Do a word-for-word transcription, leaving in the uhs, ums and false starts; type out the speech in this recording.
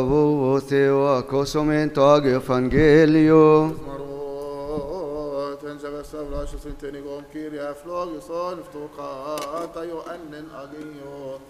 Theo cosomento ag evangelio. تنجب السبلاش سنتينيكم كيريا فلوغ يصون فتوقات يؤنن أجيو